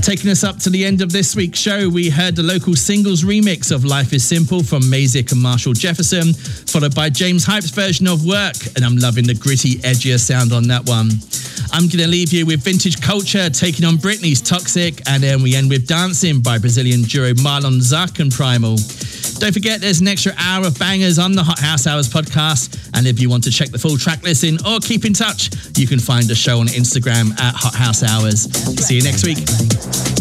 Taking us up to the end of this week's show, we heard the local singles remix of Life is Simple from Mazik and Marshall Jefferson, followed by James Hype's version of Work, and I'm loving the gritty, edgier sound on that one. I'm going to leave you with Vintage Culture taking on Britney's Toxic, and then we end with Dancing by Brazilian duo Marlon Zuck and Primal. Don't forget, there's an extra hour of bangers on the Hot House Hours podcast, and if you want to check the full track listing or keep in touch, you can find the show on Instagram at Hot House Hours. See you next week.